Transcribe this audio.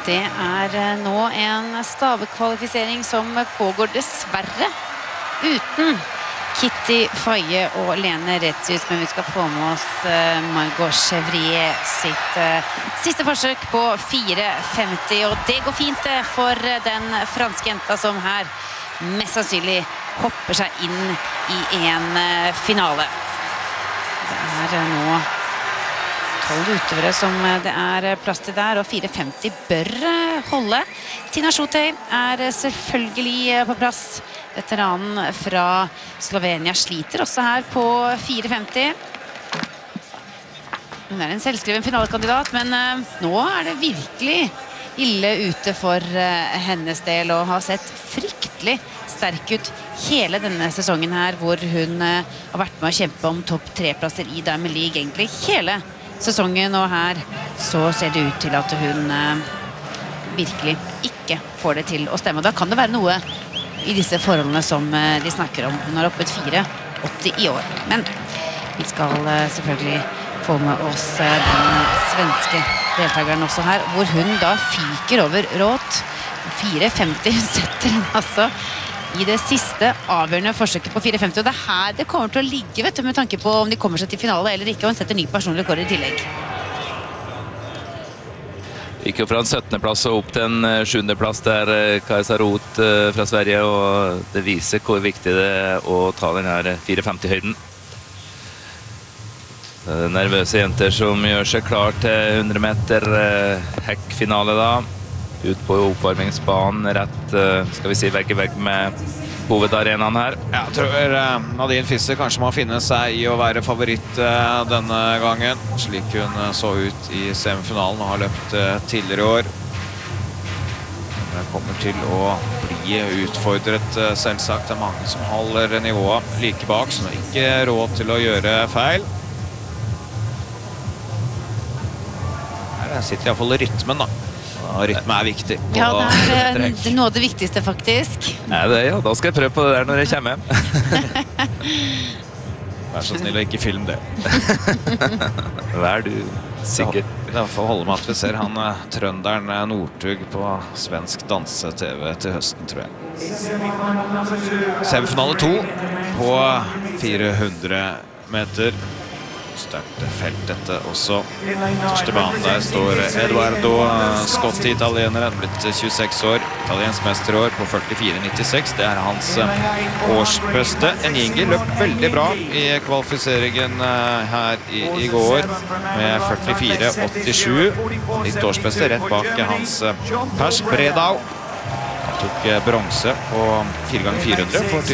Det nå en stavekvalifisering som pågår dessverre uten Kitty Faye og Lene Retzius, men vi skal få med oss Margot Chevrier sitt siste forsøk på 4,50, og det går fint for den franske jenta som her mest sannsynlig hopper seg inn i en finale. Det nå 12 utøvere som det plass til der, og 4,50 bør holde. Tina Schutte selvfølgelig på plass. Veteranen fra Slovenia sliter også her på 4,50. Hun en selvskreven finalekandidat, men nå det virkelig ille ute for hennes del, og har sett fryktelig sterk ut hele denne sesongen her, hvor hun har vært med å kjempe om topp 3-plasser i Diamond League egentlig hele sesongen, og her så ser det ut til at hun virkelig ikke får det til å stemme. Da kan det være noe i disse forholdene som de snakker om. Hun har oppet 4,80 i år, men vi skal selvfølgelig få med oss den svenske deltakeren også her, hvor hun da fyker over råt. 4,50 setter hun altså i det siste avgjørende forsøket på 4,50, og det her det kommer til å ligge, vet du, med tanke på om de kommer seg til finale eller ikke, og hun setter ny personlig rekord i tillegg. Gikk jo fra en 17. plass og opp til en 7. plass der, Kajsa Roth fra Sverige, og det viser hvor viktig det å ta den her 4,50-høyden. Nervøse jenter som gjør seg klar til 100 meter hekkfinale da. Ut på oppvarmingsbanen, rett, skal vi si, vegg i vegg med hovedarenaen her. Jeg tror Nadine Fisser kanskje må finne seg i å være favoritt denne gangen, slik hun så ut i semifinalen og har løpt tidligere i år. Det kommer til å bli utfordret, selvsagt. Det mange som holder nivået like bak, så ikke råd til å gjøre feil. Her sitter i hvert fall rytmen da. Rytme viktig. Ja, det noe av det viktigste faktisk. Ja, da skal jeg prøve på det der når jeg kommer hjem. Vær så snill og ikke film det. Vær du sikker. I hvert fall holde med at vi ser han trønderen Northug på svensk danse-tv til høsten, tror jeg. Semifinale 2 på 400 meter. Sterkt felt dette også. Første banen der står Edoardo Scotti, italieneren, blitt 26 år, italiensk mester år på 44,96. Det hans årsbeste. Enyingi løp veldig bra i kvalifiseringen her i går med 44,87. Litt årsbeste rett bak hans Pers Bredau. Han tok bronse på 4x400 for